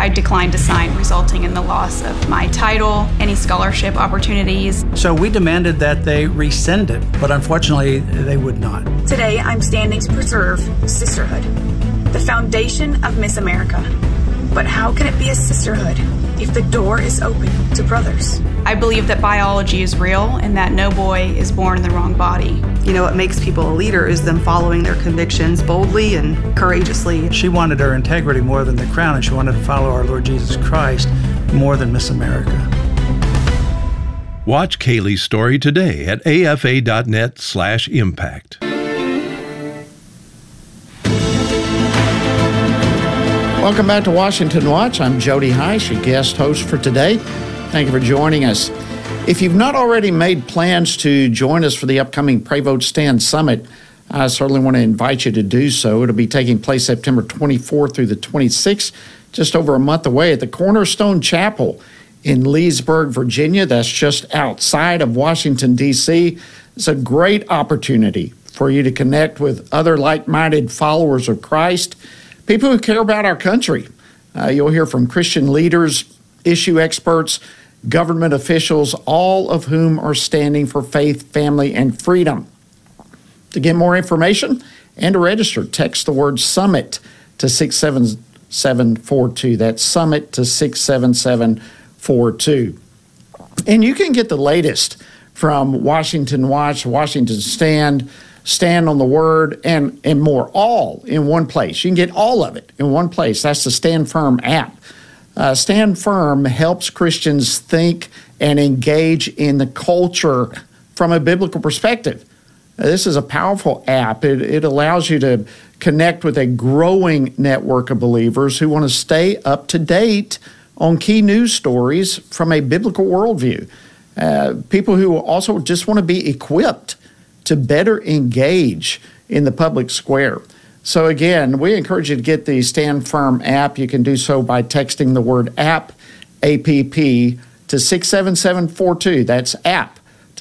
I declined to sign, resulting in the loss of my title, any scholarship opportunities. So we demanded that they rescind it, but unfortunately, they would not. Today, I'm standing to preserve sisterhood, the foundation of Miss America. But how can it be a sisterhood if the door is open to brothers? I believe that biology is real and that no boy is born in the wrong body. You know, what makes people a leader is them following their convictions boldly and courageously. She wanted her integrity more than the crown, and she wanted to follow our Lord Jesus Christ more than Miss America. Watch Kaylee's story today at afa.net/impact. Welcome back to Washington Watch. I'm Jody Heiss, your guest host for today. Thank you for joining us. If you've not already made plans to join us for the upcoming Pray Vote Stand Summit, I certainly want to invite you to do so. It'll be taking place September 24th through the 26th, just over a month away at the Cornerstone Chapel in Leesburg, Virginia. That's just outside of Washington, D.C. It's a great opportunity for you to connect with other like-minded followers of Christ, people who care about our country. You'll hear from Christian leaders, issue experts, government officials, all of whom are standing for faith, family, and freedom. To get more information and to register, text the word SUMMIT to 67742. That's SUMMIT to 67742. And you can get the latest from Washington Watch, Washington Stand, Stand on the Word, and more, all in one place. You can get all of it in one place. That's the Stand Firm app. Stand Firm helps Christians think and engage in the culture from a biblical perspective. This is a powerful app. It allows you to connect with a growing network of believers who want to stay up to date on key news stories from a biblical worldview. People who also just want to be equipped to better engage in the public square. So again, we encourage you to get the Stand Firm app. You can do so by texting the word app, APP, to 67742. That's app to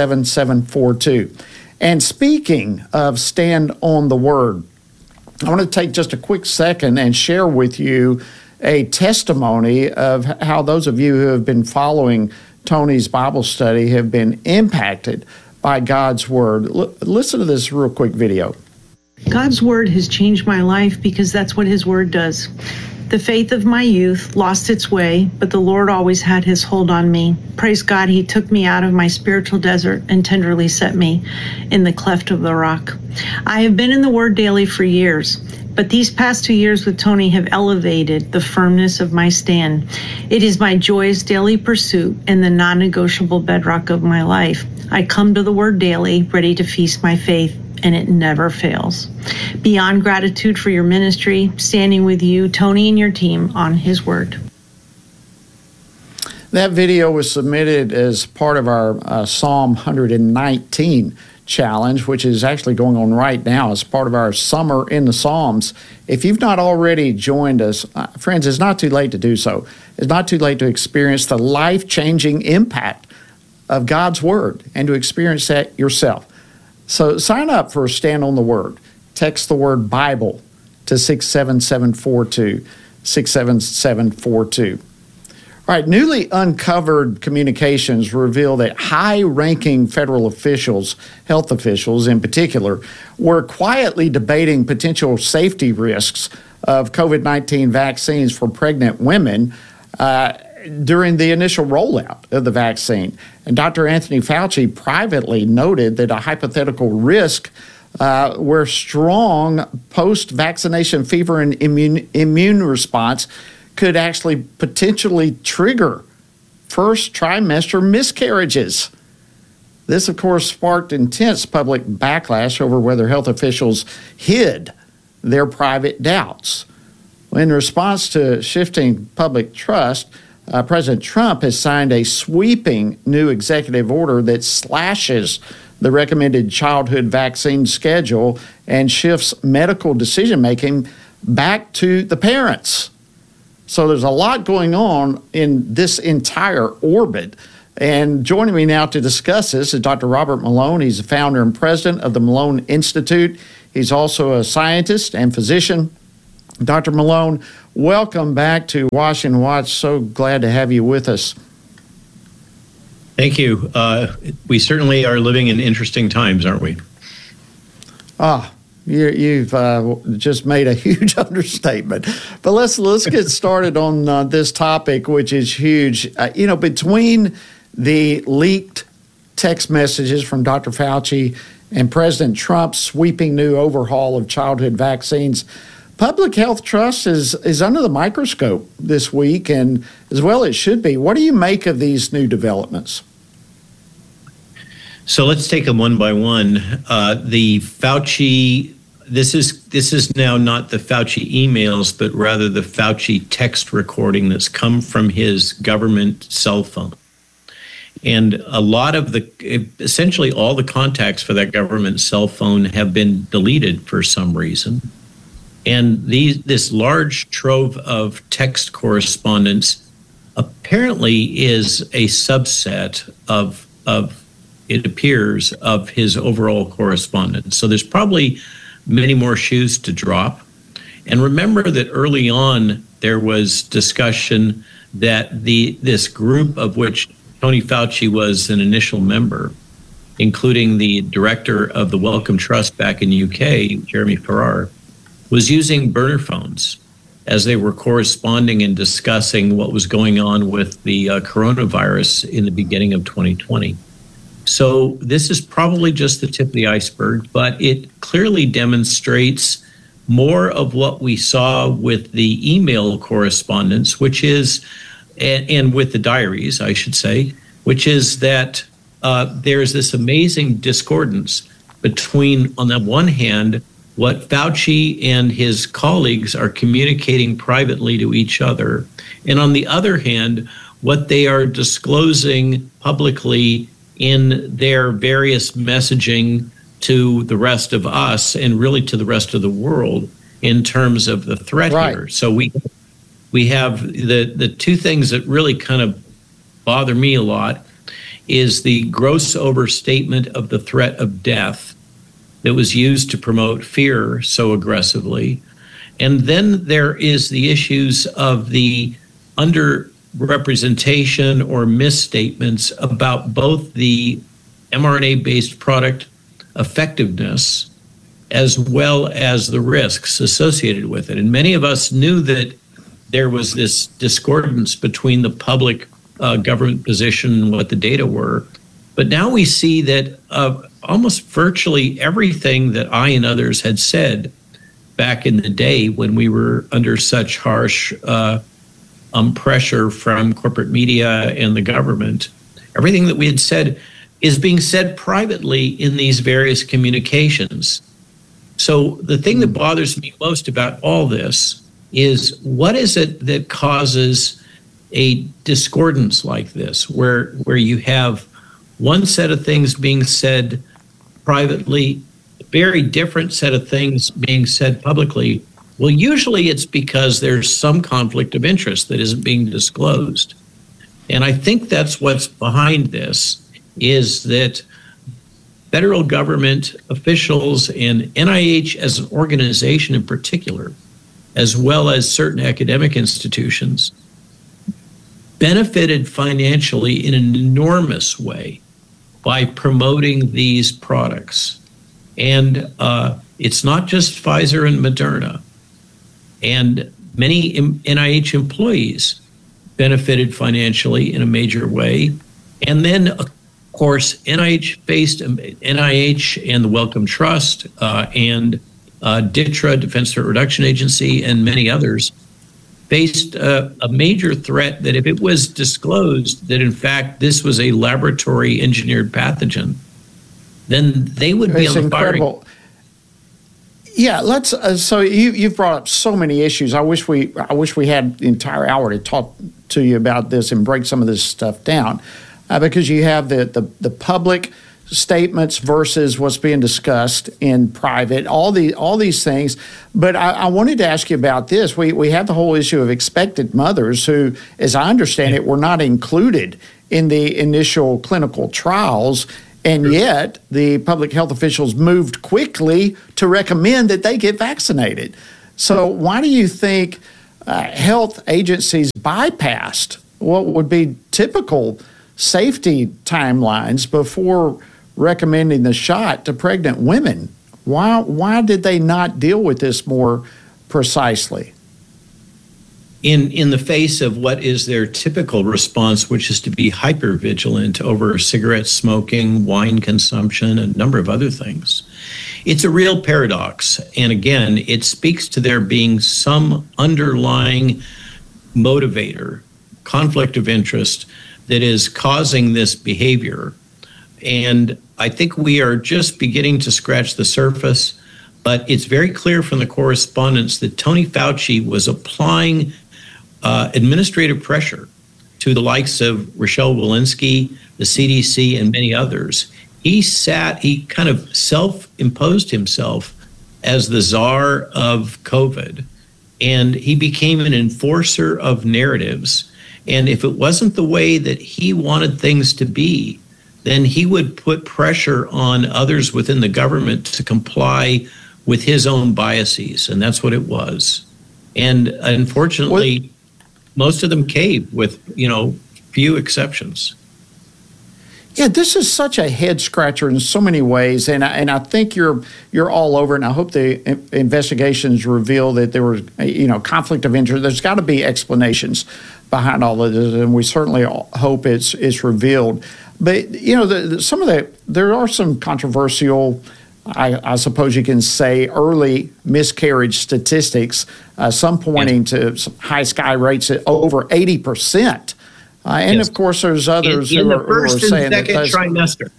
67742. And speaking of Stand on the Word, I want to take just a quick second and share with you a testimony of how those of you who have been following Tony's Bible study have been impacted by God's Word. Listen to this real quick video. God's Word has changed my life because that's what His Word does. The faith of my youth lost its way, but the Lord always had His hold on me. Praise God, He took me out of my spiritual desert and tenderly set me in the cleft of the rock. I have been in the Word daily for years, but these past 2 years with Tony have elevated the firmness of my stand. It is my joyous daily pursuit and the non-negotiable bedrock of my life. I come to the Word daily, ready to feast my faith, and it never fails. Beyond gratitude for your ministry, standing with you, Tony, and your team on His Word. That video was submitted as part of our Psalm 119 challenge, which is actually going on right now as part of our Summer in the Psalms. If you've not already joined us, friends, it's not too late to do so. It's not too late to experience the life-changing impact of God's Word and to experience that yourself. So sign up for Stand on the Word. Text the word Bible to 67742, 67742. All right, newly uncovered communications reveal that high-ranking federal officials, health officials in particular, were quietly debating potential safety risks of COVID-19 vaccines for pregnant women during the initial rollout of the vaccine. And Dr. Anthony Fauci privately noted that a hypothetical risk where strong post-vaccination fever and immune response could actually potentially trigger first trimester miscarriages. This, of course, sparked intense public backlash over whether health officials hid their private doubts. In response to shifting public trust, President Trump has signed a sweeping new executive order that slashes the recommended childhood vaccine schedule and shifts medical decision-making back to the parents. So there's a lot going on in this entire orbit. And joining me now to discuss this is Dr. Robert Malone. He's the founder and president of the Malone Institute. He's also a scientist and physician. Dr. Malone, welcome back to Washington Watch. So glad to have you with us. Thank you. We certainly are living in interesting times, aren't we? You've just made a huge understatement. But let's get started on this topic, which is huge. Between the leaked text messages from Dr. Fauci and President Trump's sweeping new overhaul of childhood vaccines, public health trust is under the microscope this week, and as well it should be. What do you make of these new developments? So let's take them one by one. The Fauci, this is now not the Fauci emails, but rather the Fauci text recording that's come from his government cell phone. And a lot of essentially all the contacts for that government cell phone have been deleted for some reason. And this large trove of text correspondence apparently is a subset of it appears, of his overall correspondence. So there's probably many more shoes to drop. And remember that early on, there was discussion that this group, of which Tony Fauci was an initial member, including the director of the Wellcome Trust back in the UK, Jeremy Farrar, was using burner phones as they were corresponding and discussing what was going on with the coronavirus in the beginning of 2020. So this is probably just the tip of the iceberg, but it clearly demonstrates more of what we saw with the email correspondence, which is, and with the diaries, I should say, which is that there's this amazing discordance between, on the one hand, what Fauci and his colleagues are communicating privately to each other, and on the other hand, what they are disclosing publicly in their various messaging to the rest of us and really to the rest of the world in terms of the threat here. So we have the two things that really kind of bother me a lot is the gross overstatement of the threat of death that was used to promote fear so aggressively. And then there is the issues of the underrepresentation or misstatements about both the mRNA-based product effectiveness as well as the risks associated with it. And many of us knew that there was this discordance between the public government position and what the data were. But now we see that almost virtually everything that I and others had said back in the day when we were under such harsh pressure from corporate media and the government, everything that we had said is being said privately in these various communications. So the thing that bothers me most about all this is, what is it that causes a discordance like this, where you have one set of things being said privately, a very different set of things being said publicly? Well, usually it's because there's some conflict of interest that isn't being disclosed. And I think that's what's behind this, is that federal government officials and NIH as an organization in particular, as well as certain academic institutions, benefited financially in an enormous way by promoting these products. And it's not just Pfizer and Moderna. And many NIH employees benefited financially in a major way. And then, of course, NIH and the Wellcome Trust and DTRA, Defense Threat Reduction Agency, and many others faced a major threat that if it was disclosed that, in fact, this was a laboratory engineered pathogen, then they would be on the firing. Yeah, let's. So you've brought up so many issues. I wish we had the entire hour to talk to you about this and break some of this stuff down, because you have the public statements versus what's being discussed in private, all these things. But I wanted to ask you about this. We have the whole issue of expectant mothers who, as I understand it, were not included in the initial clinical trials. And yet the public health officials moved quickly to recommend that they get vaccinated. So why do you think health agencies bypassed what would be typical safety timelines before recommending the shot to pregnant women? Why did they not deal with this more precisely? In the face of what is their typical response, which is to be hyper-vigilant over cigarette smoking, wine consumption, and a number of other things. It's a real paradox. And again, it speaks to there being some underlying motivator, conflict of interest, that is causing this behavior. And I think we are just beginning to scratch the surface, but it's very clear from the correspondence that Tony Fauci was applying administrative pressure to the likes of Rochelle Walensky, the CDC, and many others. He kind of self-imposed himself as the czar of COVID, and he became an enforcer of narratives. And if it wasn't the way that he wanted things to be, then he would put pressure on others within the government to comply with his own biases, and that's what it was. And unfortunately, most of them caved with, few exceptions. Yeah, this is such a head scratcher in so many ways, and I think you're all over it. And I hope the investigations reveal that there was, conflict of interest. There's got to be explanations behind all of this, and we certainly hope it's revealed. But there are some controversial, I suppose you can say, early miscarriage statistics, some pointing to some high sky rates at over 80%. And of course, there's others who are saying that in the first and second trimester.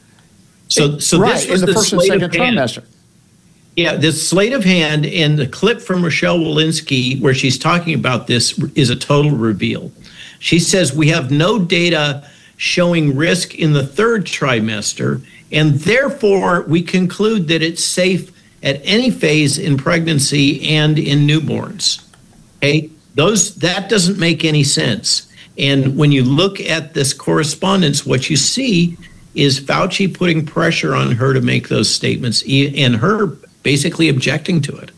So right, this was in the first and second trimester. Yeah, this sleight of hand and the clip from Rochelle Walensky where she's talking about this is a total reveal. She says we have no data showing risk in the third trimester, and therefore we conclude that it's safe at any phase in pregnancy and in newborns. Okay, that doesn't make any sense. And when you look at this correspondence, what you see is Fauci putting pressure on her to make those statements and her basically objecting to it.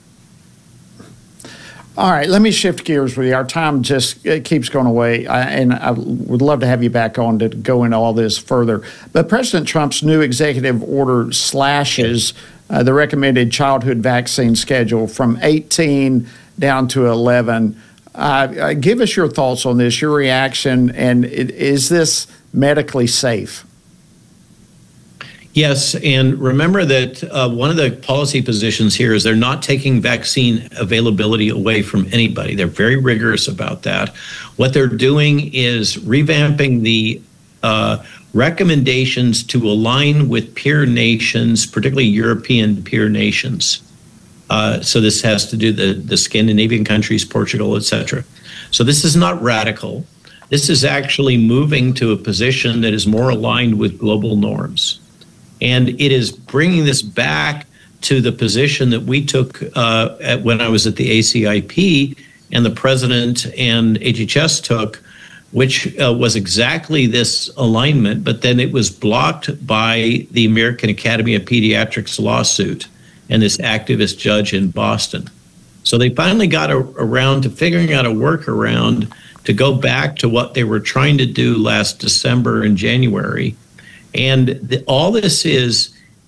All right, let me shift gears with you. Our time just keeps going away, and I would love to have you back on to go into all this further. But President Trump's new executive order slashes the recommended childhood vaccine schedule from 18 down to 11. Give us your thoughts on this, your reaction, and is this medically safe? Yes, and remember that one of the policy positions here is they're not taking vaccine availability away from anybody. They're very rigorous about that. What they're doing is revamping the recommendations to align with peer nations, particularly European peer nations. So this has to do the Scandinavian countries, Portugal, etc. So this is not radical. This is actually moving to a position that is more aligned with global norms. And it is bringing this back to the position that we took when I was at the ACIP and the president and HHS took, which was exactly this alignment, but then it was blocked by the American Academy of Pediatrics lawsuit and this activist judge in Boston. So they finally got around to figuring out a workaround to go back to what they were trying to do last December and January. And all this is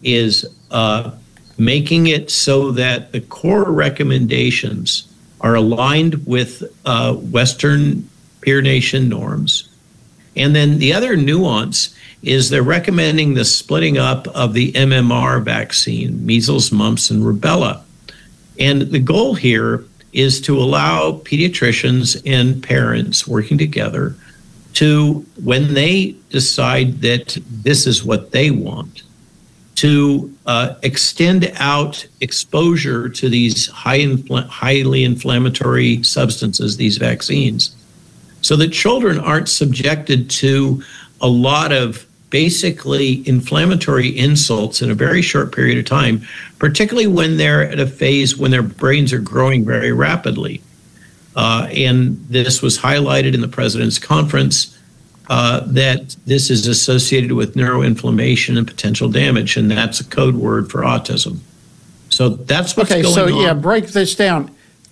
making it so that the core recommendations are aligned with Western peer nation norms. And then the other nuance is they're recommending the splitting up of the MMR vaccine, measles, mumps, and rubella. And the goal here is to allow pediatricians and parents working together to, when they decide that this is what they want, to extend out exposure to these highly inflammatory substances, these vaccines, so that children aren't subjected to a lot of basically inflammatory insults in a very short period of time, particularly when they're at a phase when their brains are growing very rapidly. And this was highlighted in the president's conference that this is associated with neuroinflammation and potential damage, and that's a code word for autism. So that's what's going on. Okay, so break this down.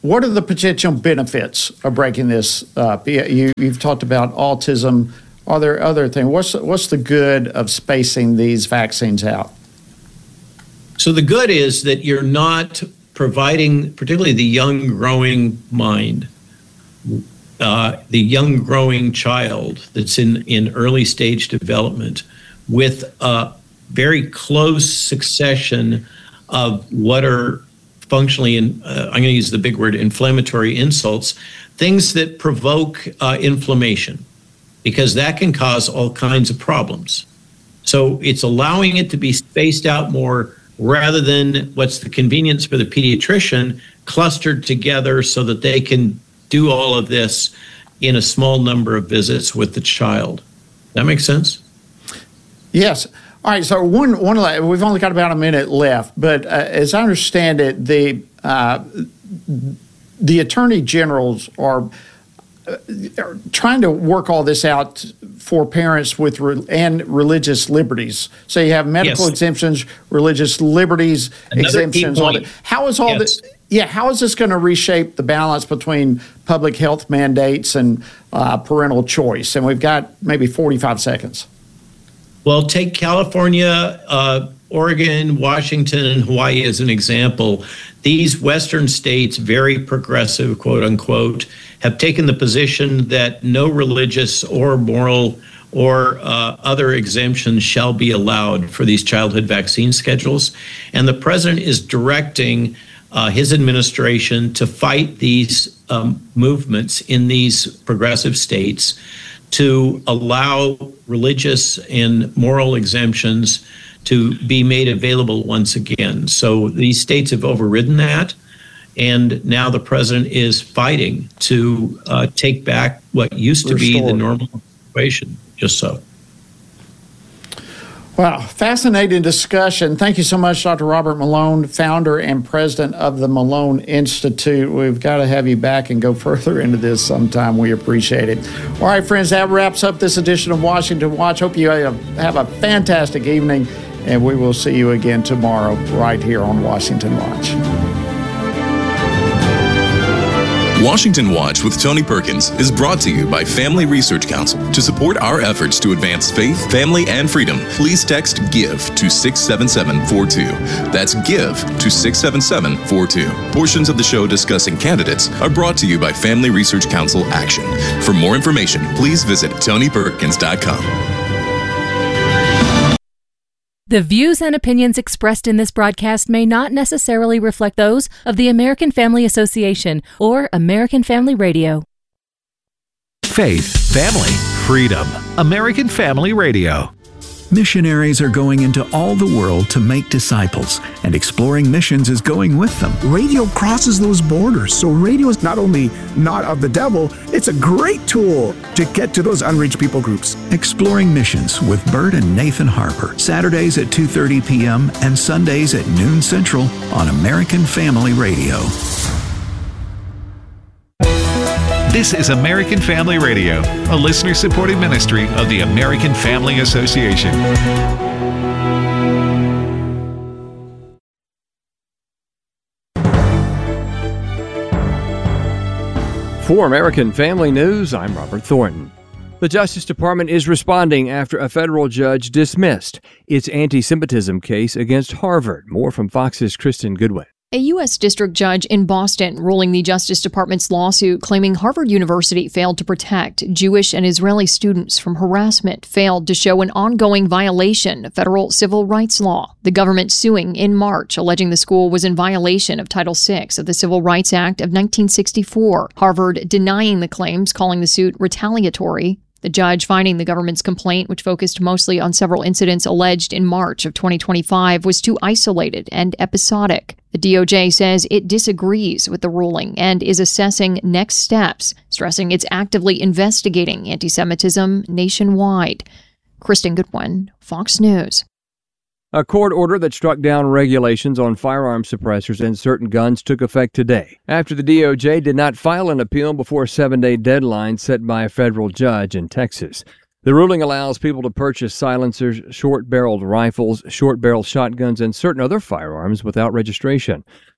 What are the potential benefits of breaking this up? You've talked about autism. Are there other things? What's the good of spacing these vaccines out? So the good is that you're not providing, particularly the young growing mind, the young growing child that's in early stage development, with a very close succession of what are functionally, I'm going to use the big word, inflammatory insults, things that provoke inflammation, because that can cause all kinds of problems. So it's allowing it to be spaced out more, rather than what's the convenience for the pediatrician, clustered together so that they can do all of this in a small number of visits with the child. That makes sense? Yes. All right. So we've only got about a minute left, but as I understand it, the attorney generals are trying to work all this out for parents with and religious liberties. So you have medical exemptions, religious liberties, exemptions. How is all this? Yeah, how is this going to reshape the balance between public health mandates and parental choice? And we've got maybe 45 seconds. Well, take California, Oregon, Washington, and Hawaii as an example. These Western states, very progressive, quote unquote, have taken the position that no religious or moral or other exemptions shall be allowed for these childhood vaccine schedules. And the president is directing his administration to fight these movements in these progressive states to allow religious and moral exemptions to be made available once again. So these states have overridden that, and now the president is fighting to take back what used to be the normal situation, just so. Wow, fascinating discussion. Thank you so much, Dr. Robert Malone, founder and president of the Malone Institute. We've got to have you back and go further into this sometime. We appreciate it. All right, friends, that wraps up this edition of Washington Watch. Hope you have a fantastic evening, and we will see you again tomorrow right here on Washington Watch. Washington Watch with Tony Perkins is brought to you by Family Research Council. To support our efforts to advance faith, family, and freedom, please text GIVE to 67742. That's GIVE to 67742. Portions of the show discussing candidates are brought to you by Family Research Council Action. For more information, please visit TonyPerkins.com. The views and opinions expressed in this broadcast may not necessarily reflect those of the American Family Association or American Family Radio. Faith, family, freedom. American Family Radio. Missionaries are going into all the world to make disciples, and Exploring Missions is going with them. Radio crosses those borders, so radio is not only not of the devil, it's a great tool to get to those unreached people groups. Exploring Missions with Bert and Nathan Harper, Saturdays at 2:30 p.m. and Sundays at noon Central on American Family Radio. This is American Family Radio, a listener-supported ministry of the American Family Association. For American Family News, I'm Robert Thornton. The Justice Department is responding after a federal judge dismissed its anti-Semitism case against Harvard. More from Fox's Kristen Goodwin. A U.S. district judge in Boston ruling the Justice Department's lawsuit claiming Harvard University failed to protect Jewish and Israeli students from harassment failed to show an ongoing violation of federal civil rights law. The government suing in March, alleging the school was in violation of Title VI of the Civil Rights Act of 1964. Harvard denying the claims, calling the suit retaliatory. The judge finding the government's complaint, which focused mostly on several incidents alleged in March of 2025, was too isolated and episodic. The DOJ says it disagrees with the ruling and is assessing next steps, stressing it's actively investigating anti-Semitism nationwide. Kristen Goodwin, Fox News. A court order that struck down regulations on firearm suppressors and certain guns took effect today, after the DOJ did not file an appeal before a 7-day deadline set by a federal judge in Texas. The ruling allows people to purchase silencers, short-barreled rifles, short-barrel shotguns, and certain other firearms without registration.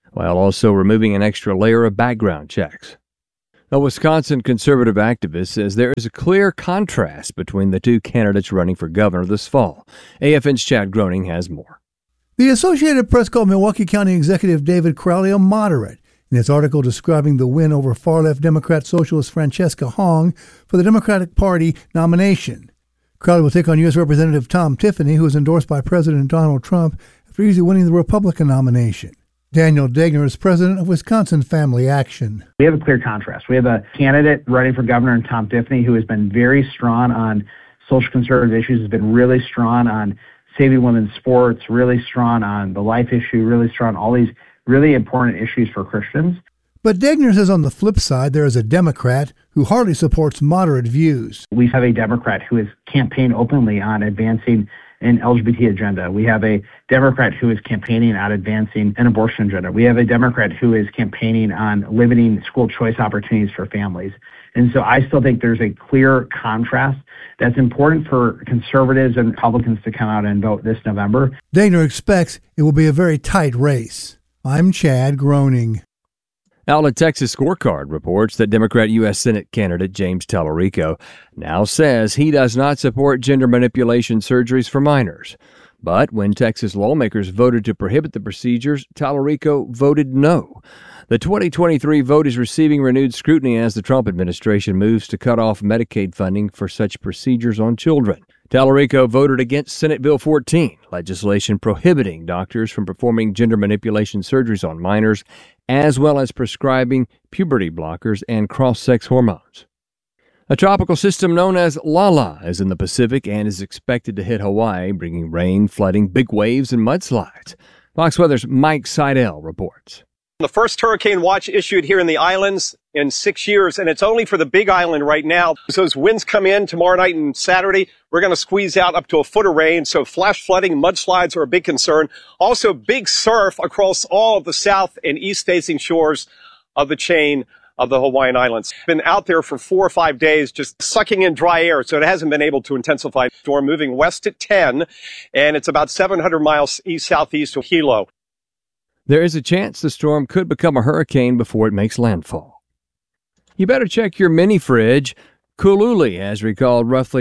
while also removing an extra layer of background checks. A Wisconsin conservative activist says there is a clear contrast between the two candidates running for governor this fall. AFN's Chad Groening has more. The Associated Press called Milwaukee County Executive David Crowley a moderate in his article describing the win over far-left Democrat socialist Francesca Hong for the Democratic Party nomination. Crowley will take on U.S. Representative Tom Tiffany, who was endorsed by President Donald Trump after easily winning the Republican nomination. Daniel Degner is president of Wisconsin Family Action. We have a clear contrast. We have a candidate running for governor in Tom Tiffany who has been very strong on social conservative issues, has been really strong on saving women's sports, really strong on the life issue, really strong on all these really important issues for Christians. But Degner says on the flip side, there is a Democrat who hardly supports moderate views. We have a Democrat who has campaigned openly on advancing an LGBT agenda. We have a Democrat who is campaigning on advancing an abortion agenda. We have a Democrat who is campaigning on limiting school choice opportunities for families. And so I still think there's a clear contrast that's important for conservatives and Republicans to come out and vote this November. Degner expects it will be a very tight race. I'm Chad Groening. Outlet Texas Scorecard reports that Democrat U.S. Senate candidate James Tallarico now says he does not support gender manipulation surgeries for minors. But when Texas lawmakers voted to prohibit the procedures, Tallarico voted no. The 2023 vote is receiving renewed scrutiny as the Trump administration moves to cut off Medicaid funding for such procedures on children. Tallarico voted against Senate Bill 14, legislation prohibiting doctors from performing gender manipulation surgeries on minors, as well as prescribing puberty blockers and cross-sex hormones. A tropical system known as Lala is in the Pacific and is expected to hit Hawaii, bringing rain, flooding, big waves, and mudslides. Fox Weather's Mike Seidel reports. The first hurricane watch issued here in the islands in 6 years, and it's only for the Big Island right now. So as winds come in tomorrow night and Saturday, we're going to squeeze out up to a foot of rain. So flash flooding, mudslides are a big concern. Also big surf across all of the south and east-facing shores of the chain of the Hawaiian Islands. Been out there for 4 or 5 days, just sucking in dry air, so it hasn't been able to intensify. Storm moving west at 10, and it's about 700 miles east-southeast of Hilo. There is a chance the storm could become a hurricane before it makes landfall. You better check your mini fridge. Kululi has recalled roughly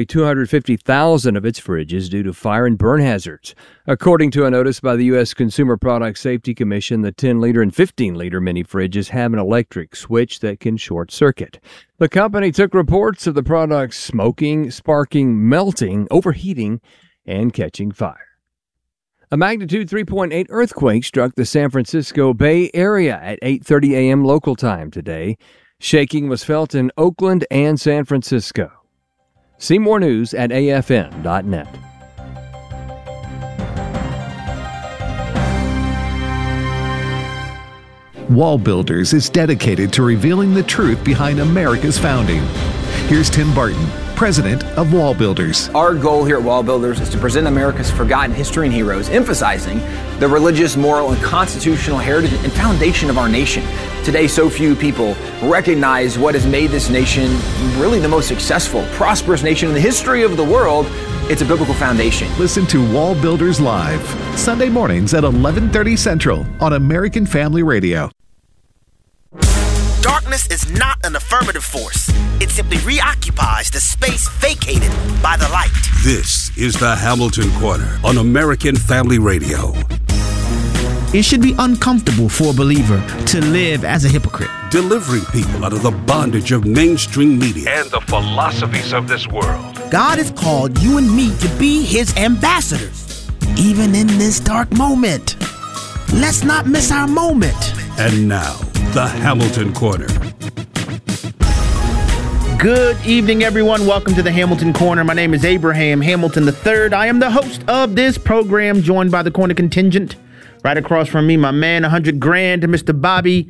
250,000 of its fridges due to fire and burn hazards. According to a notice by the U.S. Consumer Product Safety Commission, the 10-liter and 15-liter mini fridges have an electric switch that can short-circuit. The company took reports of the products smoking, sparking, melting, overheating, and catching fire. A magnitude 3.8 earthquake struck the San Francisco Bay Area at 8:30 a.m. local time today. Shaking was felt in Oakland and San Francisco. See more news at afn.net. Wall Builders is dedicated to revealing the truth behind America's founding. Here's Tim Barton, president of Wall Builders. Our goal here at Wall Builders is to present America's forgotten history and heroes, emphasizing the religious, moral, and constitutional heritage and foundation of our nation. Today, so few people recognize what has made this nation really the most successful, prosperous nation in the history of the world. It's a biblical foundation. Listen to Wall Builders Live, Sunday mornings at 11:30 Central on American Family Radio. Darkness is not an affirmative force. It simply reoccupies the space vacated by the light. This is the Hamilton Corner on American Family Radio. It should be uncomfortable for a believer to live as a hypocrite. Delivering people out of the bondage of mainstream media and the philosophies of this world. God has called you and me to be his ambassadors, even in this dark moment. Let's not miss our moment. And now, the Hamilton Corner. Good evening, everyone. Welcome to the Hamilton Corner. My name is Abraham Hamilton III. I am the host of this program, joined by the Corner Contingent. Right across from me, my man, 100 grand, Mr. Bobby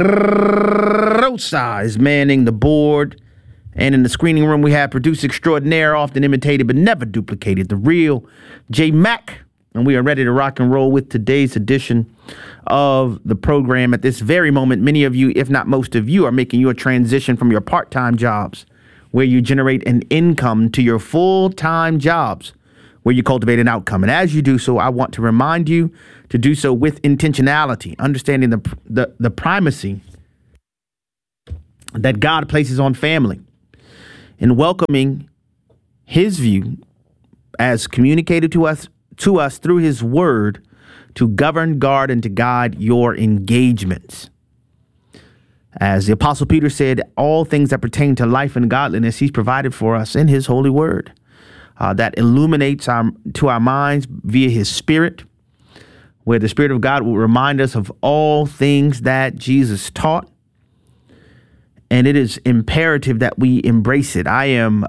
Rosa is manning the board. And in the screening room, we have producer extraordinaire, often imitated but never duplicated, the real J Mac. And we are ready to rock and roll with today's edition of the program. At this very moment, many of you, if not most of you, are making your transition from your part-time jobs, where you generate an income, to your full-time jobs, where you cultivate an outcome. And as you do so, I want to remind you to do so with intentionality, understanding the primacy that God places on family, and welcoming his view as communicated to us through his word to govern, guard, and to guide your engagements. As the Apostle Peter said, all things that pertain to life and godliness, he's provided for us in his holy word that illuminates to our minds via his Spirit, where the Spirit of God will remind us of all things that Jesus taught. And it is imperative that we embrace it. I am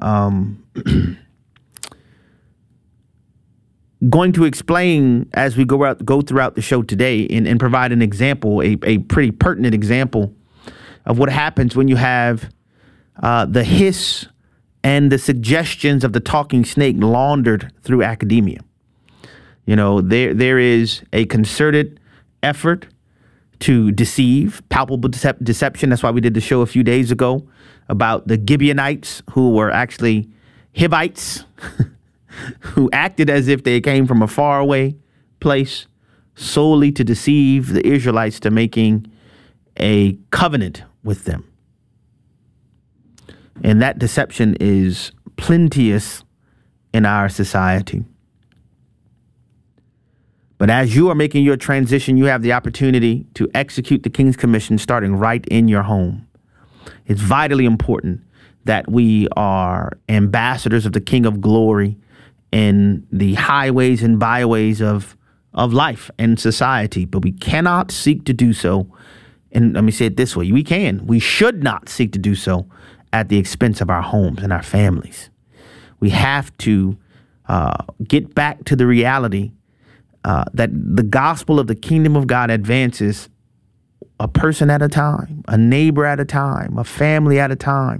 going to explain as we go throughout the show today and provide an example, a pretty pertinent example of what happens when you have the hiss and the suggestions of the talking snake laundered through academia. You know, there is a concerted effort to deceive, palpable deception. That's why we did the show a few days ago about the Gibeonites, who were actually Hivites, who acted as if they came from a faraway place solely to deceive the Israelites to making a covenant with them. And that deception is plenteous in our society. But as you are making your transition, you have the opportunity to execute the King's Commission starting right in your home. It's vitally important that we are ambassadors of the King of Glory in the highways and byways of life and society, but we cannot seek to do so. And let me say it this way. We should not seek to do so at the expense of our homes and our families. We have to get back to the reality that the gospel of the kingdom of God advances a person at a time, a neighbor at a time, a family at a time.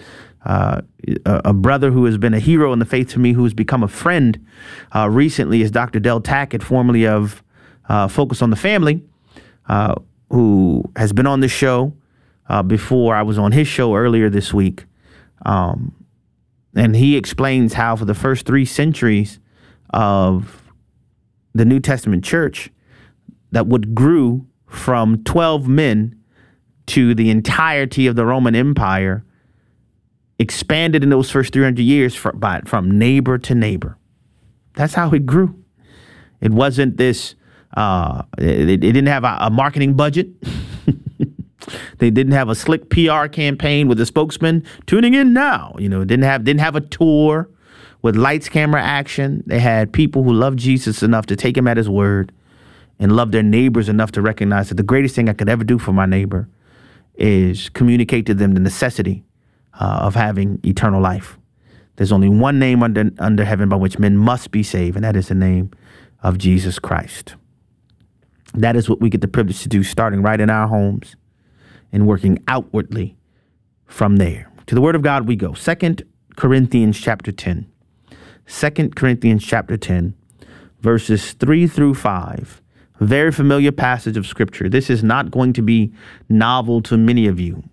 A brother who has been a hero in the faith to me, who has become a friend recently, is Dr. Del Tackett, formerly of Focus on the Family, who has been on the show before. I was on his show earlier this week. And he explains how for the first 3 centuries of the New Testament church, that would grew from 12 men to the entirety of the Roman Empire, expanded in those first 300 years from neighbor to neighbor. That's how it grew. It wasn't this, it didn't have a marketing budget. They didn't have a slick PR campaign with a spokesman tuning in now. You know, didn't have a tour with lights, camera, action. They had people who loved Jesus enough to take him at his word and love their neighbors enough to recognize that the greatest thing I could ever do for my neighbor is communicate to them the necessity of having eternal life. There's only one name under heaven by which men must be saved, and that is the name of Jesus Christ. That is what we get the privilege to do, starting right in our homes and working outwardly from there. To the word of God we go. 2 Corinthians chapter 10. 2 Corinthians chapter 10, verses 3 through 5. Very familiar passage of scripture. This is not going to be novel to many of you,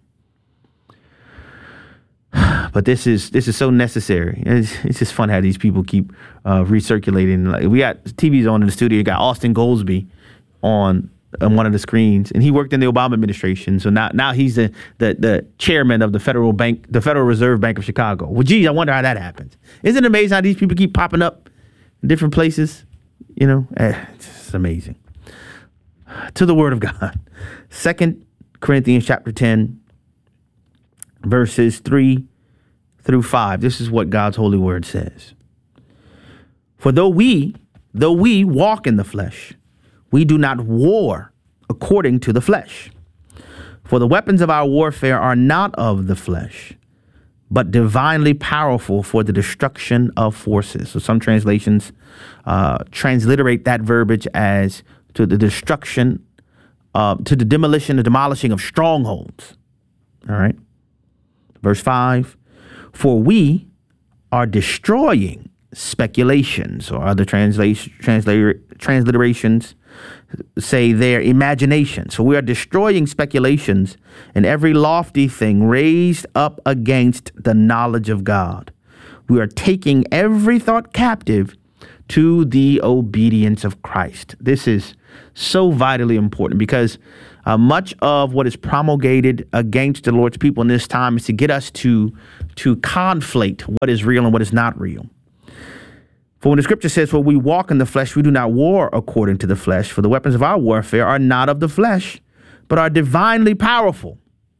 but this is so necessary. It's just fun how these people keep recirculating. Like, we got TVs on in the studio. You got Austin Goldsby on one of the screens, and he worked in the Obama administration. So now he's the chairman of the Federal Reserve Bank of Chicago. Well, geez, I wonder how that happens. Isn't it amazing how these people keep popping up in different places? You know, it's amazing. To the word of God. 2 Corinthians chapter 10, verses 3 through 5. This is what God's holy word says. For though we walk in the flesh, we do not war according to the flesh. For the weapons of our warfare are not of the flesh, but divinely powerful for the destruction of forces. So some translations transliterate that verbiage as to the destruction, to the demolishing of strongholds. All right. Verse 5, for we are destroying speculations, or other transliterations say their imagination. So we are destroying speculations and every lofty thing raised up against the knowledge of God. We are taking every thought captive to the obedience of Christ. This is so vitally important because much of what is promulgated against the Lord's people in this time is to get us to conflate what is real and what is not real. For when the scripture says, "For we walk in the flesh, we do not war according to the flesh. For the weapons of our warfare are not of the flesh, but are divinely powerful."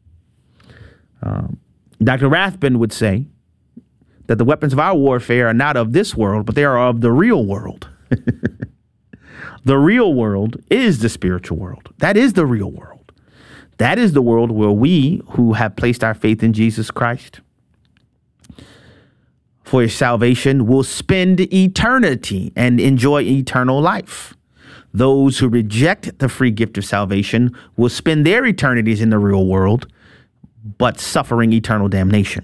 Dr. Rathbun would say that the weapons of our warfare are not of this world, but they are of the real world. The real world is the spiritual world. That is the real world. That is the world where we who have placed our faith in Jesus Christ for his salvation will spend eternity and enjoy eternal life. Those who reject the free gift of salvation will spend their eternities in the real world, but suffering eternal damnation.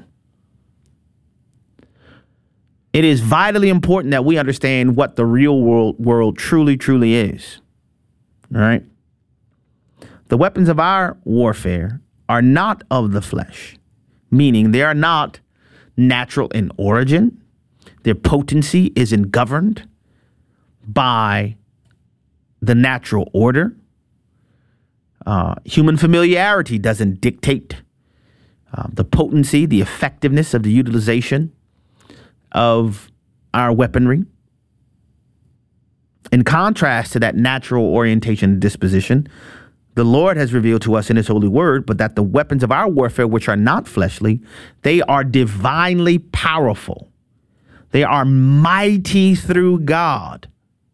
It is vitally important that we understand what the real world truly is. All right. The weapons of our warfare are not of the flesh, meaning they are not natural in origin. Their potency isn't governed by the natural order. Human familiarity doesn't dictate the potency, the effectiveness of the utilization of our weaponry. In contrast to that natural orientation and disposition, the Lord has revealed to us in his holy word, but that the weapons of our warfare, which are not fleshly, they are divinely powerful. They are mighty through God.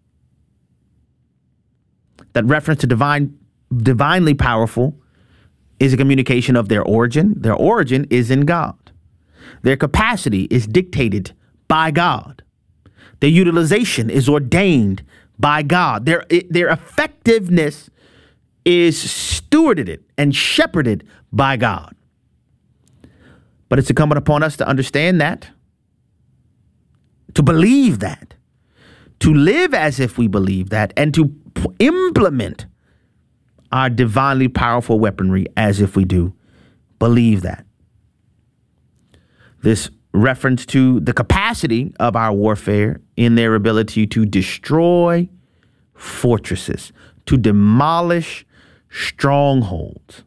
That reference to divinely powerful is a communication of their origin. Their origin is in God. Their capacity is dictated by God. Their utilization is ordained by God. Their effectiveness is stewarded and shepherded by God. But it's incumbent upon us to understand that, to believe that, to live as if we believe that, and to implement our divinely powerful weaponry as if we do believe that. This reference to the capacity of our warfare in their ability to destroy fortresses, to demolish strongholds.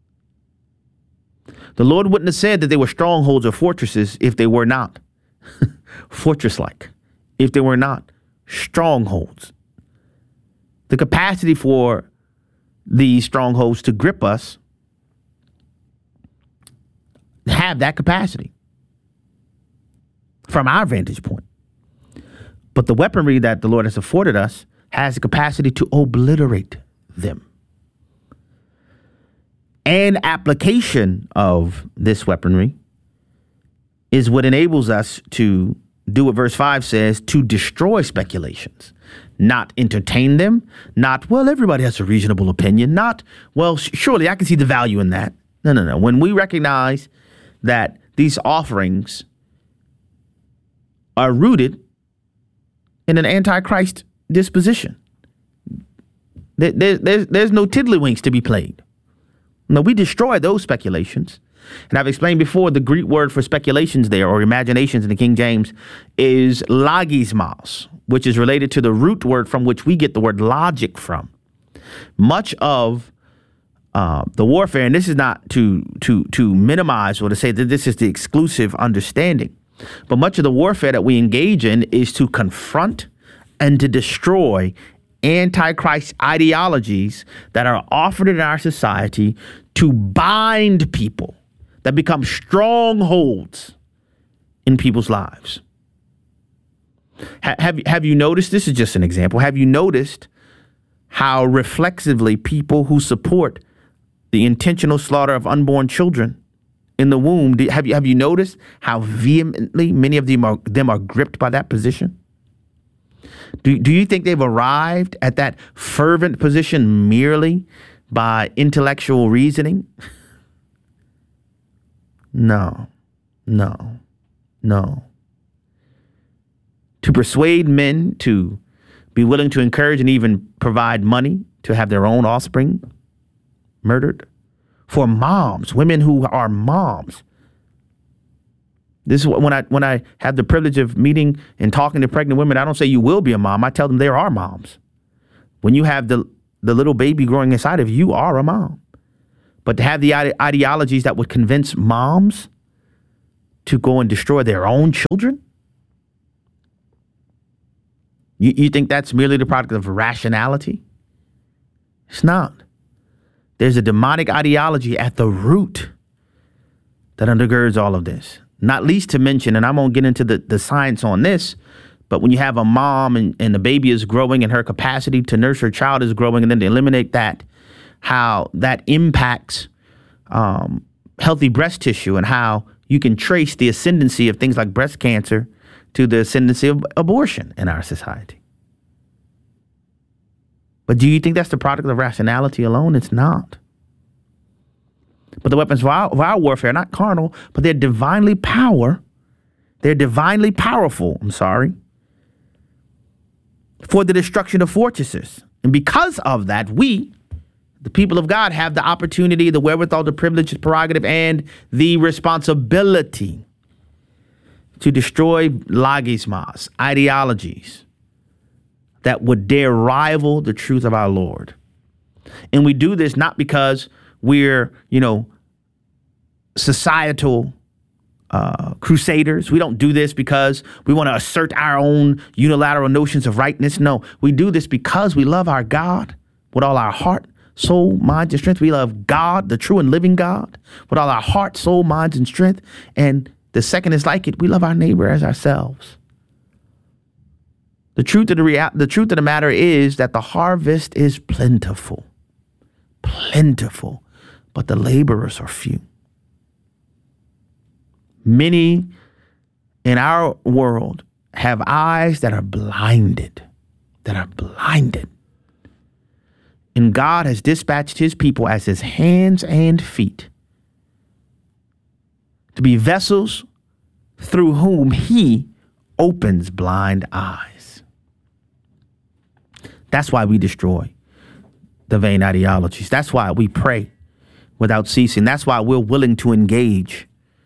The Lord wouldn't have said that they were strongholds or fortresses if they were not fortress-like, if they were not strongholds. The capacity for these strongholds to grip us have that capacity from our vantage point. But the weaponry that the Lord has afforded us has the capacity to obliterate them. And application of this weaponry is what enables us to do what verse 5 says, to destroy speculations, not entertain them, not, well, everybody has a reasonable opinion, not, well, surely I can see the value in that. No. When we recognize that these offerings are rooted in an antichrist disposition, there's no tiddlywinks to be played. No, we destroy those speculations. And I've explained before, the Greek word for speculations there, or imaginations in the King James, is logismos, which is related to the root word from which we get the word logic from. Much of the warfare, and this is not to minimize or to say that this is the exclusive understanding, but much of the warfare that we engage in is to confront and to destroy antichrist ideologies that are offered in our society to bind people, that become strongholds in people's lives. Have you noticed, this is just an example, have you noticed how reflexively people who support the intentional slaughter of unborn children in the womb, have you noticed how vehemently many of them are gripped by that position? Do you think they've arrived at that fervent position merely by intellectual reasoning? No. To persuade men to be willing to encourage and even provide money to have their own offspring murdered. For moms, women who are moms, This is when I have the privilege of meeting and talking to pregnant women. I don't say you will be a mom. I tell them there are moms. When you have the little baby growing inside of you, you are a mom. But to have the ideologies that would convince moms to go and destroy their own children, you think that's merely the product of rationality? It's not. There's a demonic ideology at the root that undergirds all of this. Not least to mention, and I won't get into the science on this, but when you have a mom and the baby is growing and her capacity to nurse her child is growing, and then to eliminate that, how that impacts healthy breast tissue and how you can trace the ascendancy of things like breast cancer to the ascendancy of abortion in our society. But do you think that's the product of rationality alone? It's not. But the weapons of our warfare are not carnal, but they're divinely powerful, for the destruction of fortresses. And because of that, we, the people of God, have the opportunity, the wherewithal, the privilege, the prerogative, and the responsibility to destroy logismos, ideologies that would dare rival the truth of our Lord. And we do this not because we're, societal crusaders. We don't do this because we want to assert our own unilateral notions of rightness. No, we do this because we love our God with all our heart, soul, mind, and strength. We love God, the true and living God, with all our heart, soul, minds, and strength. And the second is like it, we love our neighbor as ourselves. The truth of the matter is that the harvest is plentiful, but the laborers are few. Many in our world have eyes that are blinded. And God has dispatched his people as his hands and feet to be vessels through whom he opens blind eyes. That's why we destroy the vain ideologies. That's why we pray without ceasing. That's why we're willing to engage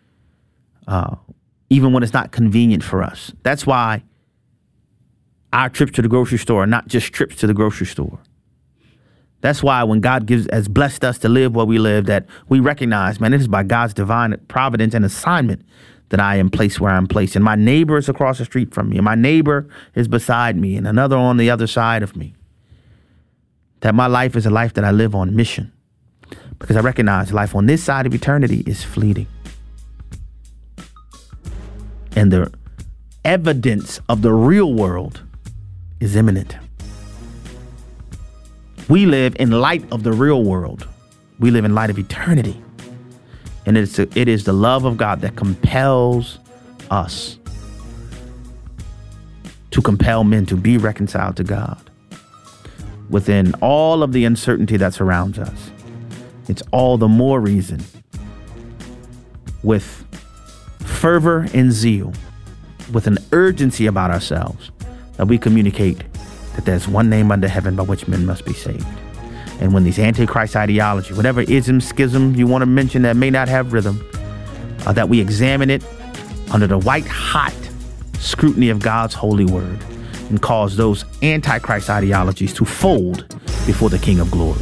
even when it's not convenient for us. That's why our trips to the grocery store are not just trips to the grocery store. That's why when God has blessed us to live where we live, that we recognize, man, it is by God's divine providence and assignment that I am placed where I'm placed. And my neighbor is across the street from me, and my neighbor is beside me, and another on the other side of me. That my life is a life that I live on mission, because I recognize life on this side of eternity is fleeting. And the evidence of the real world is imminent. We live in light of the real world. We live in light of eternity. And it is the love of God that compels us to compel men to be reconciled to God within all of the uncertainty that surrounds us. It's all the more reason, with fervor and zeal, with an urgency about ourselves, that we communicate that there's one name under heaven by which men must be saved. And when these antichrist ideology, whatever ism, schism you want to mention that may not have rhythm, that we examine it under the white hot scrutiny of God's holy word and cause those antichrist ideologies to fold before the King of Glory.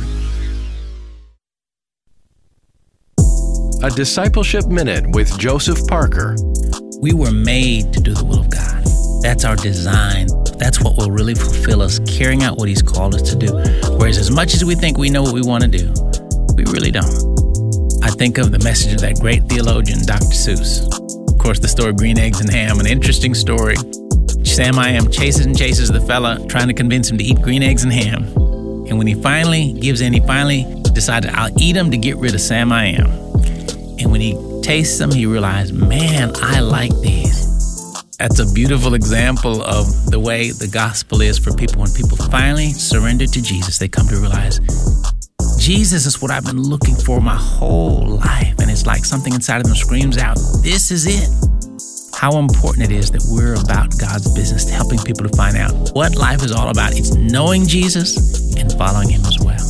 A Discipleship Minute with Joseph Parker. We were made to do the will of God. That's our design. That's what will really fulfill us, carrying out what he's called us to do. Whereas as much as we think we know what we want to do, we really don't. I think of the message of that great theologian, Dr. Seuss. Of course, the story Green Eggs and Ham, an interesting story. Sam I Am chases the fella, trying to convince him to eat green eggs and ham. And when he finally gives in, he finally decided, I'll eat them to get rid of Sam I Am. And when he tastes them, he realized, man, I like these. That's a beautiful example of the way the gospel is for people. When people finally surrender to Jesus, they come to realize, Jesus is what I've been looking for my whole life. And it's like something inside of them screams out, this is it. How important it is that we're about God's business, helping people to find out what life is all about. It's knowing Jesus and following him as well.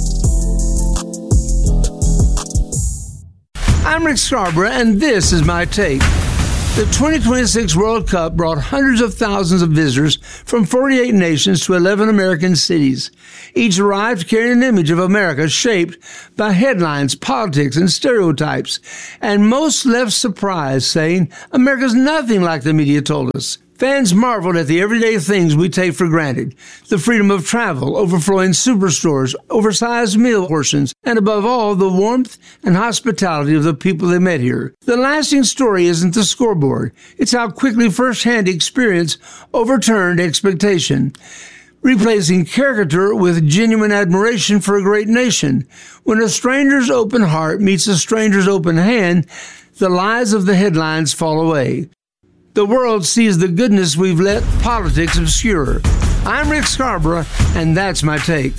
I'm Rick Scarborough, and this is my take. The 2026 World Cup brought hundreds of thousands of visitors from 48 nations to 11 American cities. Each arrived carrying an image of America shaped by headlines, politics, and stereotypes. And most left surprised, saying, America's nothing like the media told us. Fans marveled at the everyday things we take for granted. The freedom of travel, overflowing superstores, oversized meal portions, and above all, the warmth and hospitality of the people they met here. The lasting story isn't the scoreboard. It's how quickly first-hand experience overturned expectation, replacing caricature with genuine admiration for a great nation. When a stranger's open heart meets a stranger's open hand, the lies of the headlines fall away. The world sees the goodness we've let politics obscure. I'm Rick Scarborough, and that's my take.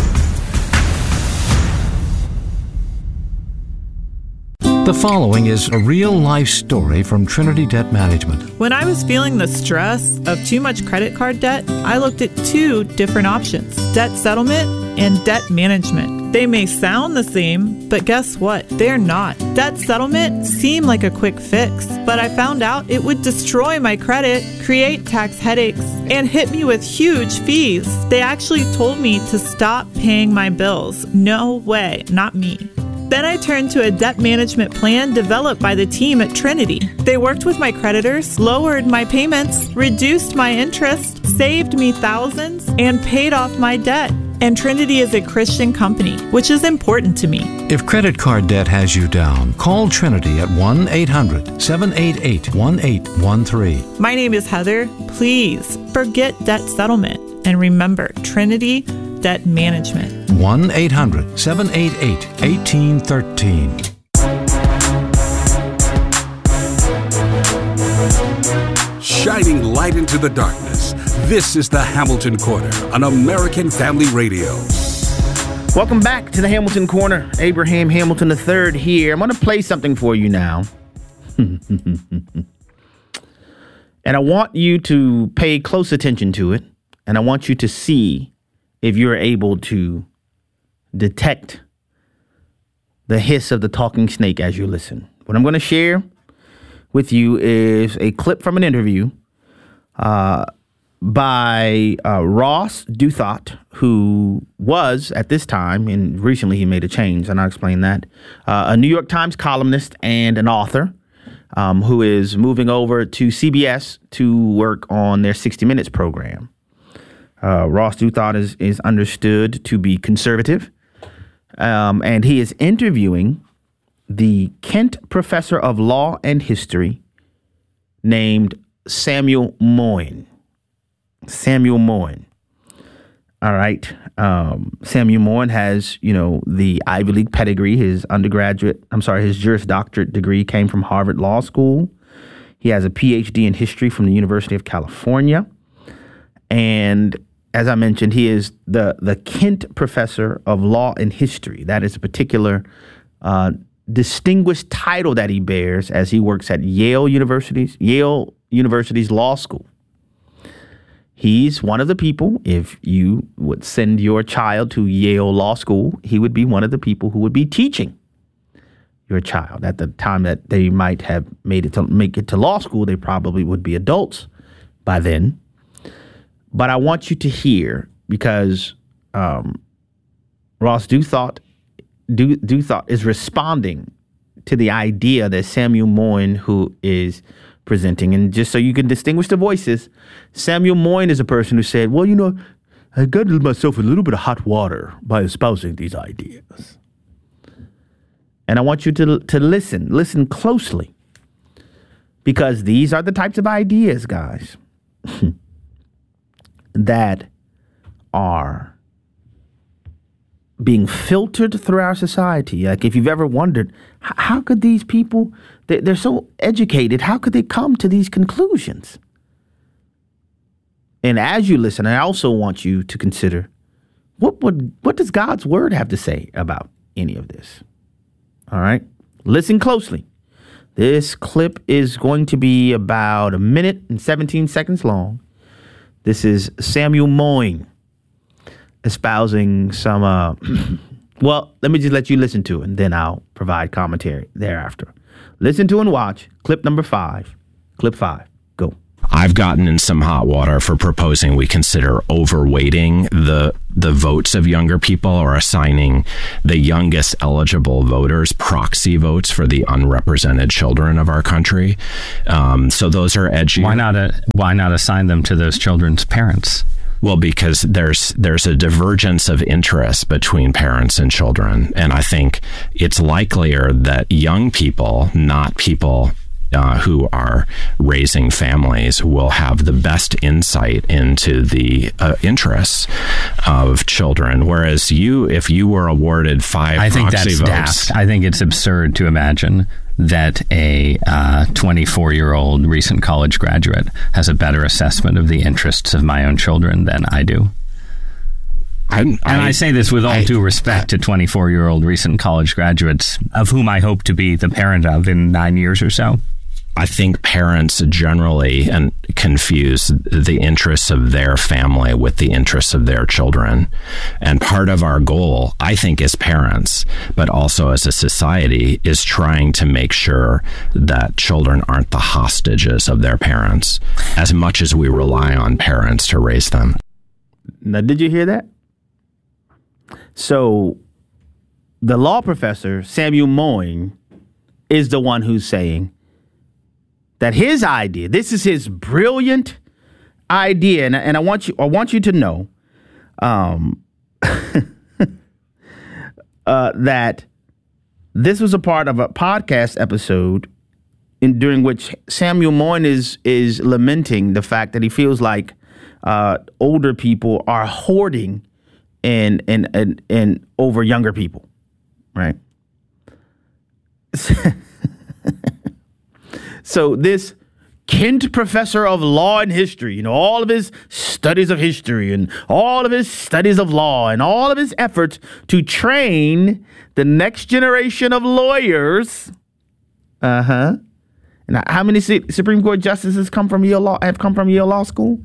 The following is a real-life story from Trinity Debt Management. When I was feeling the stress of too much credit card debt, I looked at two different options: debt settlement and debt management. They may sound the same, but guess what? They're not. Debt settlement seemed like a quick fix, but I found out it would destroy my credit, create tax headaches, and hit me with huge fees. They actually told me to stop paying my bills. No way, not me. Then I turned to a debt management plan developed by the team at Trinity. They worked with my creditors, lowered my payments, reduced my interest, saved me thousands, and paid off my debt. And Trinity is a Christian company, which is important to me. If credit card debt has you down, call Trinity at 1-800-788-1813. My name is Heather. Please forget debt settlement and remember Trinity Debt Management. 1-800-788-1813. Shining light into the darkness. This is the Hamilton Corner on American Family Radio. Welcome back to the Hamilton Corner. Abraham Hamilton III here. I'm going to play something for you now. And I want you to pay close attention to it. And I want you to see if you're able to detect the hiss of the talking snake as you listen. What I'm going to share with you is a clip from an interview by Ross Douthat, who was at this time, and recently he made a change, and I'll explain that, a New York Times columnist and an author who is moving over to CBS to work on their 60 Minutes program. Ross Douthat is understood to be conservative, and he is interviewing the Kent professor of law and history named Samuel Moyn. Samuel Moyn. All right. Samuel Moyn has, the Ivy League pedigree. His Juris Doctorate degree came from Harvard Law School. He has a PhD in history from the University of California. And as I mentioned, he is the Kent professor of law and history. That is a particular distinguished title that he bears as he works at Yale University's Law School. He's one of the people, if you would send your child to Yale Law School, he would be one of the people who would be teaching your child. At the time that they might have make it to law school, they probably would be adults by then. But I want you to hear, because Ross Douthat is responding to the idea that Samuel Moyn, who is presenting, and just so you can distinguish the voices, Samuel Moyn is a person who said, well, I got myself a little bit of hot water by espousing these ideas. And I want you to listen closely, because these are the types of ideas, guys, that are being filtered through our society. Like, if you've ever wondered, how could these people, they're so educated, how could they come to these conclusions? And as you listen, I also want you to consider, what does God's word have to say about any of this? All right, listen closely. This clip is going to be about 1 minute and 17 seconds long. This is Samuel Moyn espousing some, well, let me just let you listen to it, and then I'll provide commentary thereafter. Listen to and watch clip number 5 Clip 5. Go. I've gotten in some hot water for proposing we consider overweighting the votes of younger people or assigning the youngest eligible voters proxy votes for the unrepresented children of our country. So those are edgy. Why not assign them to those children's parents? Well, because there's a divergence of interest between parents and children. And I think it's likelier that young people, not people who are raising families, will have the best insight into the interests of children. Whereas if you were awarded 5 I think proxy that's votes, daft. I think it's absurd to imagine that a 24-year-old recent college graduate has a better assessment of the interests of my own children than I do. I say this with all due respect to 24-year-old recent college graduates, of whom I hope to be the parent of in 9 years or so. I think parents generally confuse the interests of their family with the interests of their children. And part of our goal, I think, as parents, but also as a society, is trying to make sure that children aren't the hostages of their parents as much as we rely on parents to raise them. Now, did you hear that? So the law professor, Samuel Moyn, is the one who's saying that his idea, this is his brilliant idea, and I want you to know that this was a part of a podcast episode during which Samuel Moyn is lamenting the fact that he feels like older people are hoarding and over younger people, right? So this Kent professor of law and history, all of his studies of history and all of his studies of law and all of his efforts to train the next generation of lawyers. And how many Supreme Court justices have come from Yale Law School?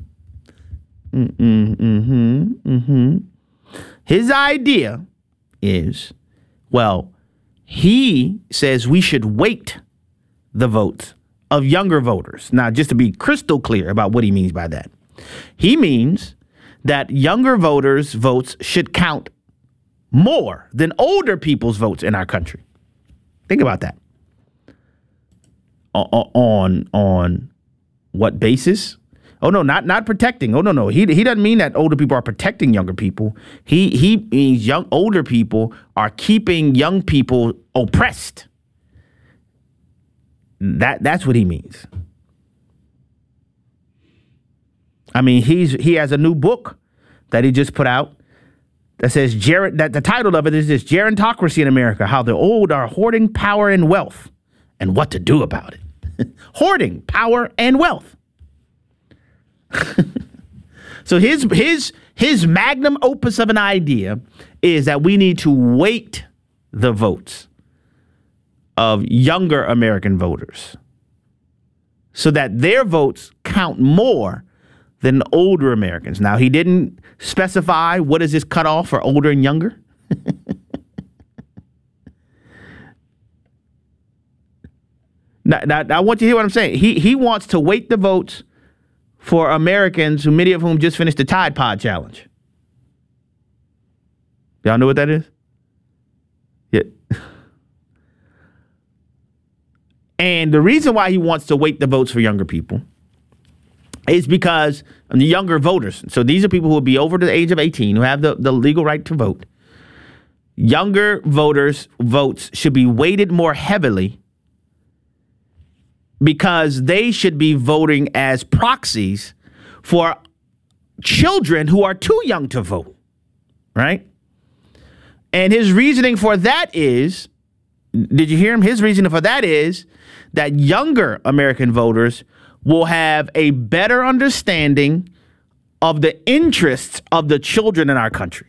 His idea is, he says we should weight the votes of younger voters. Now, just to be crystal clear about what he means by that, he means that younger voters' votes should count more than older people's votes in our country. Think about that. On what basis? Oh, no, not protecting. Oh, no. He doesn't mean that older people are protecting younger people. He means older people are keeping young people oppressed. That's what he means. I mean, he has a new book that he just put out that says that the title of it is this: Gerontocracy in America: How the Old Are Hoarding Power and Wealth and What to Do About It. Hoarding power and wealth. So his magnum opus of an idea is that we need to weight the votes of younger American voters so that their votes count more than older Americans. Now, he didn't specify what is this cutoff for older and younger. Now, I want you to hear what I'm saying. He wants to weight the votes for Americans, many of whom just finished the Tide Pod Challenge. Y'all know what that is? Yeah. And the reason why he wants to weight the votes for younger people is because the younger voters, so these are people who will be over the age of 18, who have the legal right to vote. Younger voters' votes should be weighted more heavily because they should be voting as proxies for children who are too young to vote, right? And his reasoning for that is, did you hear him? His reasoning for that is that younger American voters will have a better understanding of the interests of the children in our country.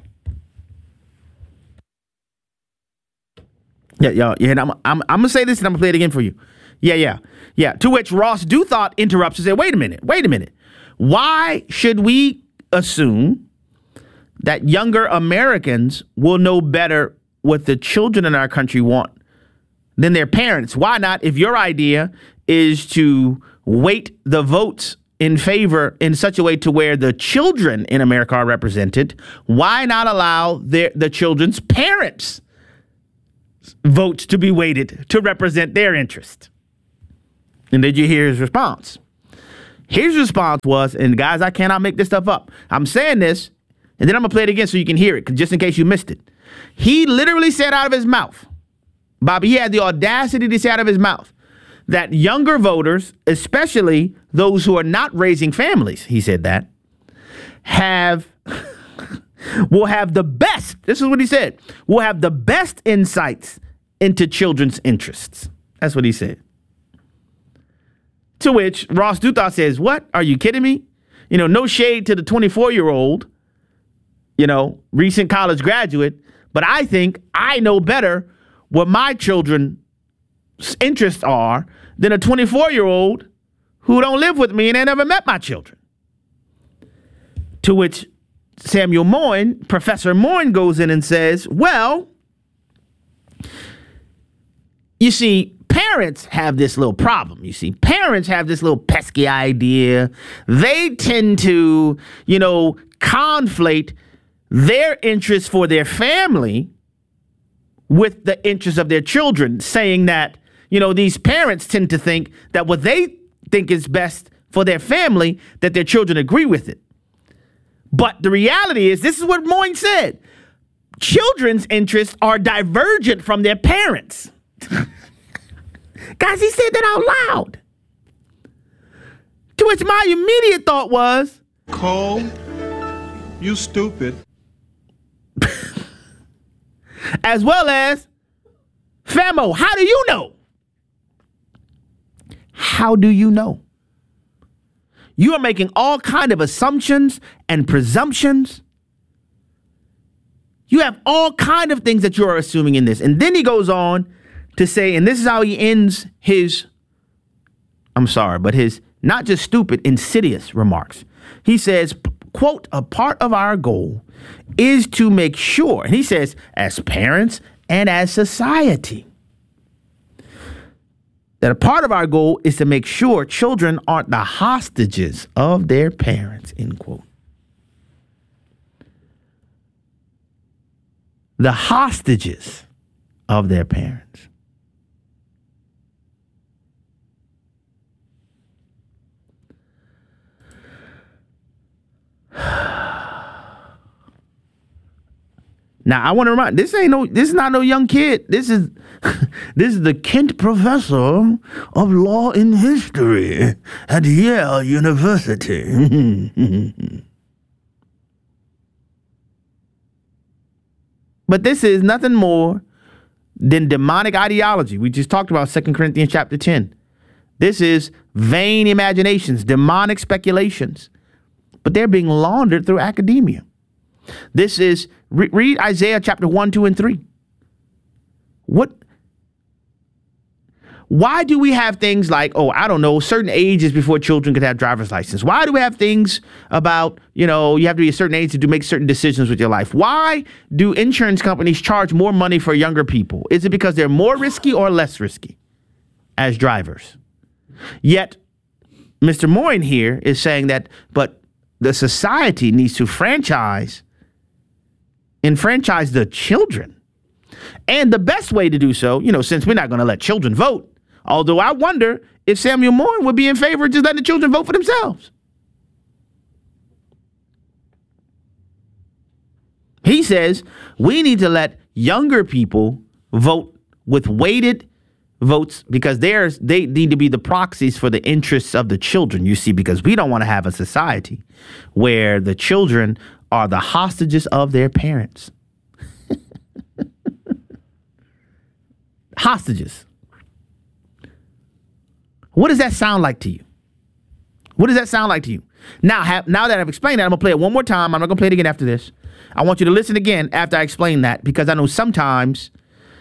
Yeah, y'all. Yeah, I'm gonna say this and I'm gonna play it again for you. Yeah. To which Ross Douthat interrupts and says, wait a minute. Why should we assume that younger Americans will know better what the children in our country want than their parents? Why not, if your idea is to weight the votes in favor in such a way to where the children in America are represented, why not allow the children's parents' votes to be weighted to represent their interest? And did you hear his response? His response was, and guys, I cannot make this stuff up. I'm saying this, and then I'm going to play it again so you can hear it, just in case you missed it. He literally said out of his mouth, Bobby, he had the audacity to say out of his mouth that younger voters, especially those who are not raising families, he said that, will have the best, this is what he said, will have the best insights into children's interests. That's what he said. To which Ross Douthat says, what? Are you kidding me? No shade to the 24-year-old, recent college graduate, but I think I know better what my children's interests are than a 24-year-old who don't live with me and they never met my children. To which Samuel Moyn, Professor Moyn, goes in and says, well, you see, parents have this little problem. You see, parents have this little pesky idea. They tend to, conflate their interests for their family with the interests of their children, saying that, these parents tend to think that what they think is best for their family, that their children agree with it. But the reality is, this is what Moyn said. Children's interests are divergent from their parents'. Guys, he said that out loud. To which my immediate thought was, Cole, you stupid. As well as, Famo, how do you know? How do you know? You are making all kind of assumptions and presumptions. You have all kind of things that you are assuming in this. And then he goes on to say, and this is how he ends his not just stupid, insidious remarks. He says, quote, a part of our goal is to make sure, and he says, as parents and as society, that a part of our goal is to make sure children aren't the hostages of their parents, end quote. The hostages of their parents. Now, I want to remind, this is not no young kid. This is the Kent Professor of Law and History at Yale University. But this is nothing more than demonic ideology. We just talked about 2 Corinthians chapter 10. This is vain imaginations, demonic speculations, but they're being laundered through academia. This is, read Isaiah chapter 1, 2, and 3. Why do we have things like, certain ages before children could have driver's license? Why do we have things about, you have to be a certain age to make certain decisions with your life? Why do insurance companies charge more money for younger people? Is it because they're more risky or less risky as drivers? Yet, Mr. Moyn here is saying that, but the society needs to enfranchise the children. And the best way to do so, since we're not going to let children vote, although I wonder if Samuel Moyn would be in favor of just letting the children vote for themselves. He says we need to let younger people vote with weighted votes because they need to be the proxies for the interests of the children, you see, because we don't want to have a society where the children are the hostages of their parents. Hostages. What does that sound like to you? What does that sound like to you? Now that I've explained that, I'm going to play it one more time. I'm not going to play it again after this. I want you to listen again after I explain that, because I know sometimes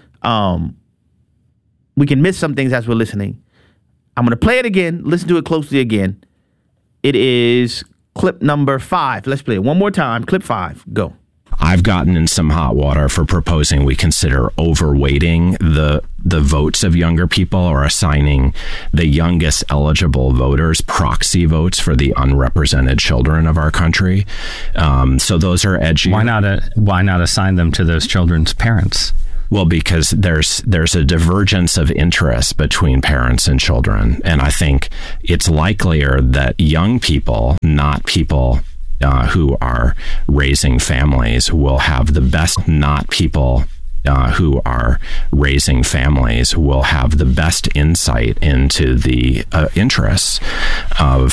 we can miss some things as we're listening. I'm going to play it again. Listen to it closely again. It is clip number 5. Let's play it one more time. Clip 5. Go. I've gotten in some hot water for proposing we consider overweighting the votes of younger people, or assigning the youngest eligible voters proxy votes for the unrepresented children of our country. So those are edgy. Why not assign them to those children's parents? Well, because there's a divergence of interest between parents and children. And I think it's likelier that young people, not people who are raising families, will have the best, not people who are raising families will have the best insight into the interests of